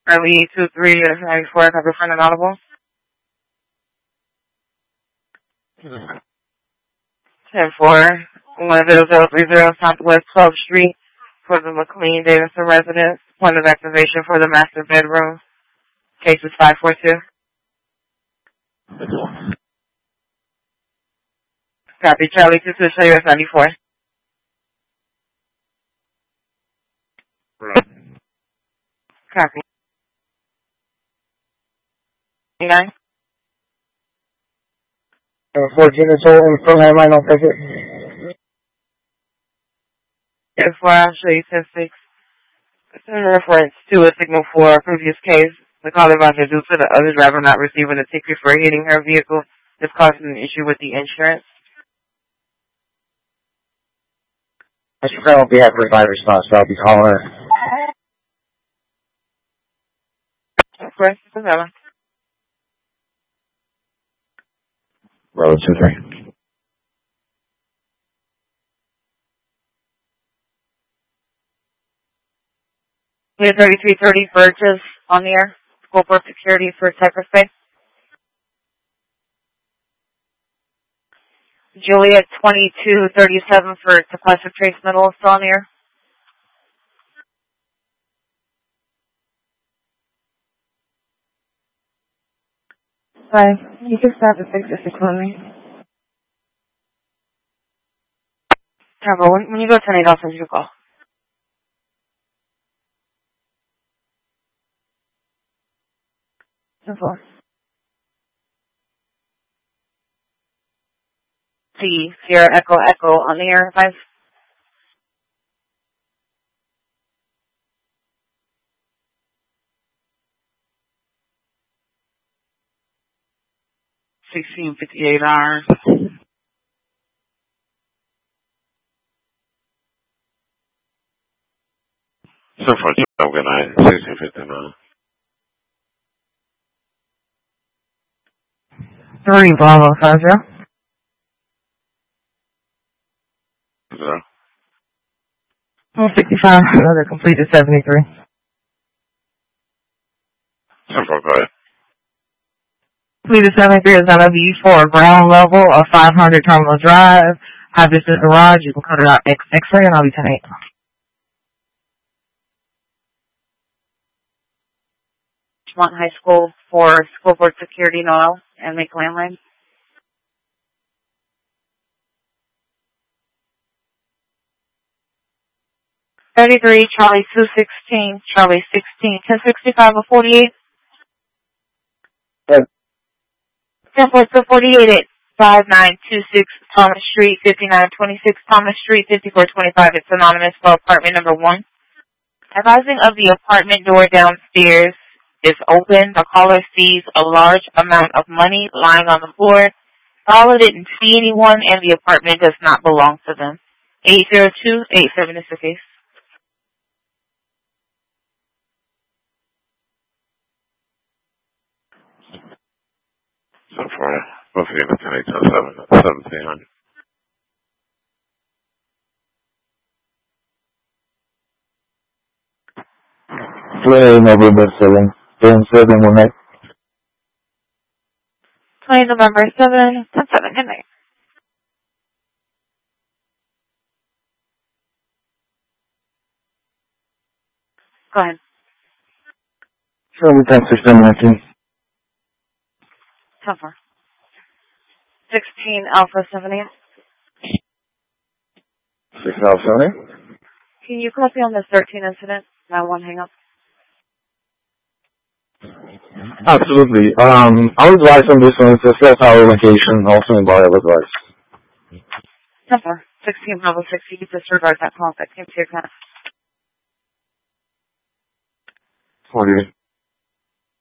Early 2-3 94, copy friend and audible. 10-4, 10030 Southwest 12th Street for the McLean Davidson residence. Point of activation for the master bedroom. Case is 542. Copy, Charlie 22, show you 94. Copy. 9. 14 is all in front of my no perfect. 10-4, I'll show you 10-6. In reference to a signal for a previous case, the caller advisor due to the other driver not receiving a ticket for hitting her vehicle is causing an issue with the insurance. Mr. Friend will be happy to provide a response, so I'll be calling her. Press 7. Road 2-3. Clear 3330 Burgess on the air. Scope of security for cyberspace. Juliet 2237 for sequester trace middle still on the air. Fine. You can stop at 6 on me. Bravo, when you go 10-8, I'll send you a call. Simple. C, Sierra Echo Echo on the air, 5. $16.58. 16:59. 3 Bravo 50. 165. Another completed 73. 10-4, go ahead. Completed 73 is going to be for ground level of 500 Terminal Drive. Have this in the garage. You can cut it out X-ray and I'll be 10-8. Mount High School for school board security and oil and make landline. $33, Charlie 216, Charlie 16, 1065 of 48. 10-4-48 at 5926 Thomas Street, 5926 Thomas Street, 5425. It's anonymous for apartment number 1. Advising of the apartment door downstairs is open. The caller sees a large amount of money lying on the floor. The caller didn't see anyone and the apartment does not belong to them. 802-87 is the case. So far, both of you at 10-8-7 at 1700. Play November 7. 10-7 will make. 20 November 7, 10-7, good night. Go ahead. 10-6-19. 10-4. 16 Alpha 70. 6 Alpha 70. Can you copy on this 13 incident? I won't hang up. Absolutely. I'll advise on this one. It's a set our location, also in Bar advice. 10-4. 16 Bravo 60. Disregard that call that came to your class. 48.